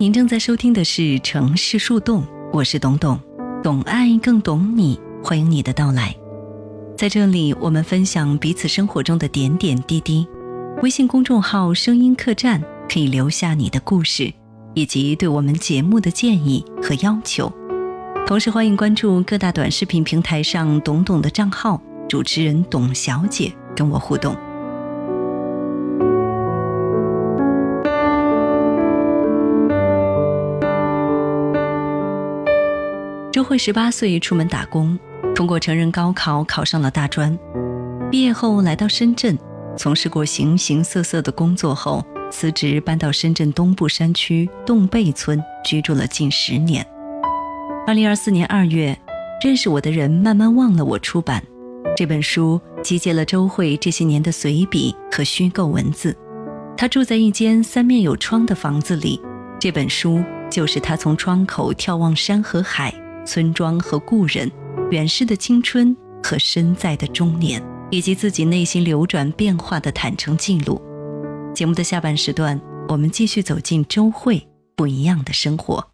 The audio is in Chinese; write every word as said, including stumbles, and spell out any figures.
您正在收听的是城市树洞，我是董董，懂爱更懂你，欢迎你的到来。在这里，我们分享彼此生活中的点点滴滴。微信公众号声音客栈可以留下你的故事，以及对我们节目的建议和要求。同时欢迎关注各大短视频平台上董董的账号，主持人董小姐跟我互动。周慧十八岁出门打工，通过成人高考考上了大专。毕业后来到深圳，从事过形形色色的工作后，辞职搬到深圳东部山区洞贝村居住了近十年。二零二四年二月，认识我的人慢慢忘了我出版这本书，集结了周慧这些年的随笔和虚构文字。她住在一间三面有窗的房子里，这本书就是她从窗口眺望山和海、村庄和故人，远逝的青春和身在的中年，以及自己内心流转变化的坦诚记录。节目的下半时段，我们继续走进周慧不一样的生活。